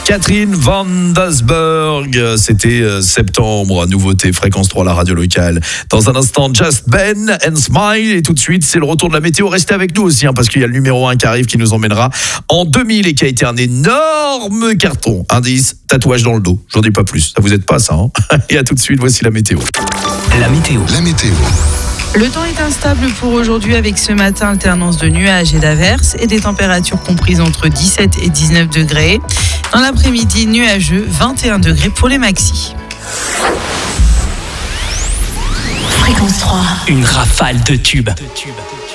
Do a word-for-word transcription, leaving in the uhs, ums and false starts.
Catherine Van Dasberg, c'était euh, septembre, nouveauté Fréquence trois, la radio locale. Dans un instant, Just Ben and Smile, et tout de suite, c'est le retour de la météo. Restez avec nous aussi, hein, parce qu'il y a le numéro un qui arrive, qui nous emmènera en deux mille et qui a été un énorme carton. Indice, tatouage dans le dos. J'en dis pas plus, ça vous aide pas ça, hein. Et à tout de suite, voici la météo. La météo. La météo. Le temps est instable pour aujourd'hui avec ce matin alternance de nuages et d'averses et des températures comprises entre dix-sept et dix-neuf degrés. Dans l'après-midi, nuageux, vingt et un degrés pour les maxis. Fréquence trois. Une rafale de tubes. De tubes.